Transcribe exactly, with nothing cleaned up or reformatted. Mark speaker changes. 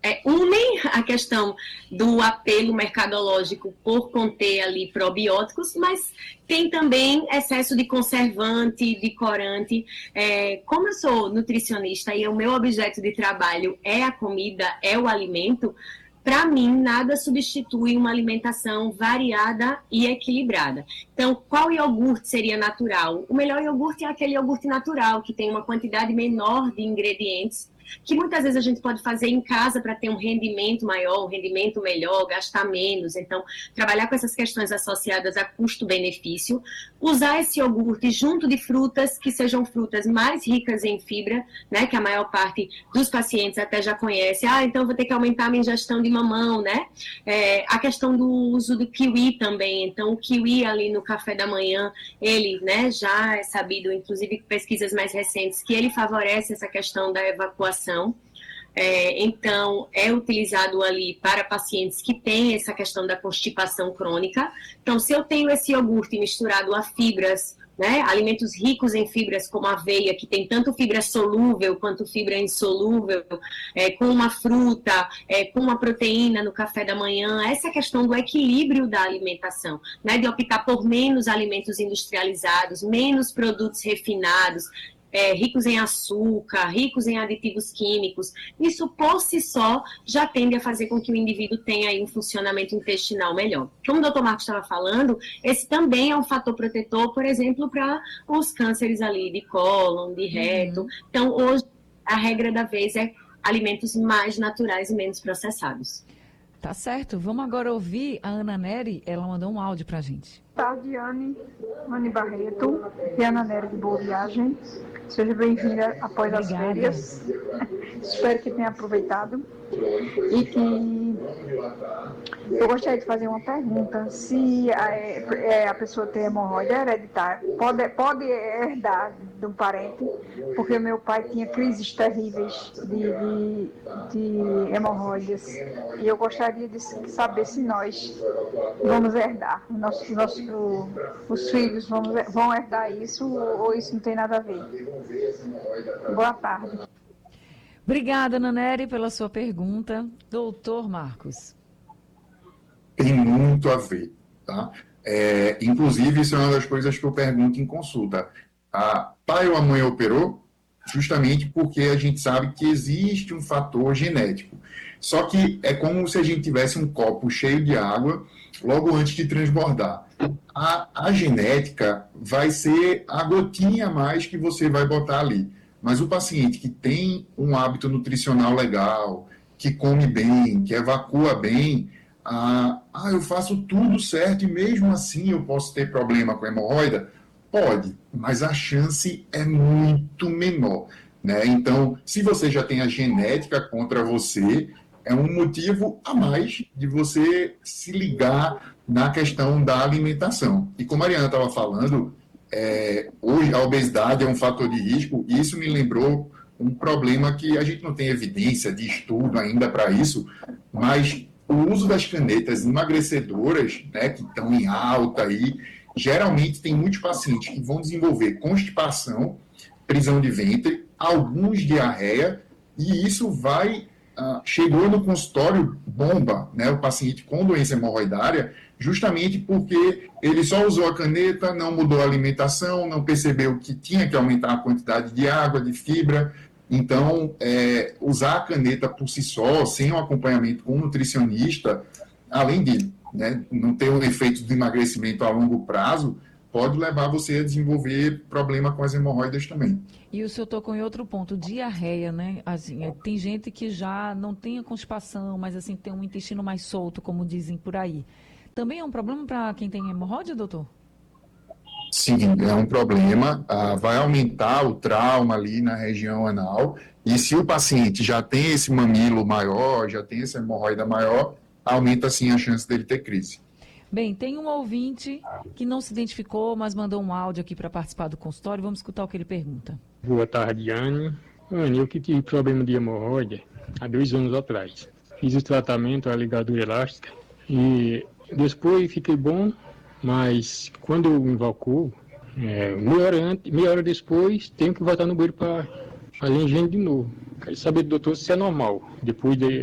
Speaker 1: é, unem a questão do apelo mercadológico por conter ali probióticos, mas tem também excesso de conservante, de corante. É, como eu sou nutricionista e o meu objeto de trabalho é a comida, é o alimento, para mim, nada substitui uma alimentação variada e equilibrada. Então, qual iogurte seria natural? O melhor iogurte é aquele iogurte natural, que tem uma quantidade menor de ingredientes, que muitas vezes a gente pode fazer em casa para ter um rendimento maior, um rendimento melhor, gastar menos. Então, trabalhar com essas questões associadas a custo-benefício, usar esse iogurte junto de frutas que sejam frutas mais ricas em fibra, né, que a maior parte dos pacientes até já conhece. Ah, então vou ter que aumentar a minha ingestão de mamão, né? É, a questão do uso do kiwi também. Então, o kiwi ali no café da manhã, ele, né, já é sabido, inclusive pesquisas mais recentes, que ele favorece essa questão da evacuação. É, então, é utilizado ali para pacientes que têm essa questão da constipação crônica. Então, se eu tenho esse iogurte misturado a fibras, né, alimentos ricos em fibras, como a aveia, que tem tanto fibra solúvel quanto fibra insolúvel, é, com uma fruta, é, com uma proteína no café da manhã, essa questão do equilíbrio da alimentação, né, de optar por menos alimentos industrializados, menos produtos refinados, É, ricos em açúcar, ricos em aditivos químicos, isso por si só já tende a fazer com que o indivíduo tenha aí um funcionamento intestinal melhor. Como o doutor Marcos estava falando, esse também é um fator protetor, por exemplo, para os cânceres ali de cólon, de reto. Uhum. Então, hoje, a regra da vez é alimentos mais naturais e menos processados.
Speaker 2: Tá certo. Vamos agora ouvir a Ana Nery, ela mandou um áudio para a gente.
Speaker 3: Boa tarde, Anne, Anne Barreto e Ana Nery de Boa Viagem. Seja bem-vinda após Obrigada. As férias. Espero que tenha aproveitado. E que eu gostaria de fazer uma pergunta. Se a, a pessoa tem hemorroida hereditária, pode, pode herdar de um parente? Porque meu pai tinha crises terríveis de, de, de hemorroidas. E eu gostaria de saber se nós vamos herdar. Nosso, nosso, os filhos vão, vão herdar isso ou isso não tem nada a ver? Boa tarde.
Speaker 2: Obrigada, Naneri, pela sua pergunta. Doutor Marcos.
Speaker 4: Tem muito a ver, tá? É, inclusive, isso é uma das coisas que eu pergunto em consulta. A pai ou a mãe operou? Justamente porque a gente sabe que existe um fator genético. Só que é como se a gente tivesse um copo cheio de água logo antes de transbordar. A, a genética vai ser a gotinha a mais que você vai botar ali. Mas o paciente que tem um hábito nutricional legal, que come bem, que evacua bem, ah, ah, eu faço tudo certo e mesmo assim eu posso ter problema com hemorroida? Pode, mas a chance é muito menor, né? Então, se você já tem a genética contra você, é um motivo a mais de você se ligar na questão da alimentação. E como a Mariana estava falando, É, hoje a obesidade é um fator de risco e isso me lembrou um problema que a gente não tem evidência de estudo ainda para isso, mas o uso das canetas emagrecedoras, né, que estão em alta aí, geralmente tem muitos pacientes que vão desenvolver constipação, prisão de ventre, alguns diarreia, e isso vai, ah, chegou no consultório bomba, né, o paciente com doença hemorroidária, justamente porque ele só usou a caneta, não mudou a alimentação, não percebeu que tinha que aumentar a quantidade de água, de fibra. Então, é, usar a caneta por si só, sem um acompanhamento com um nutricionista, além de, né, não ter um efeito de emagrecimento a longo prazo, pode levar você a desenvolver problema com as hemorroidas também.
Speaker 2: E o senhor tocou em outro ponto, diarreia, né? Assim, é, tem gente que já não tem a constipação, mas assim, tem um intestino mais solto, como dizem por aí. Também é um problema para quem tem hemorroida, doutor?
Speaker 4: Sim, é um problema. Ah, vai aumentar o trauma ali na região anal. E se o paciente já tem esse mamilo maior, já tem essa hemorroida maior, aumenta sim a chance dele ter crise.
Speaker 2: Bem, tem um ouvinte que não se identificou, mas mandou um áudio aqui para participar do consultório. Vamos escutar o que ele pergunta.
Speaker 5: Boa tarde, Anne. Anne, eu que tive problema de hemorroida há dois anos atrás. Fiz o tratamento, a ligadura elástica, e depois fiquei bom, mas quando eu me evacuo, é, meia, hora antes, meia hora depois, tenho que voltar no banheiro para fazer higiene de novo. Quero saber, doutor, se é normal, depois de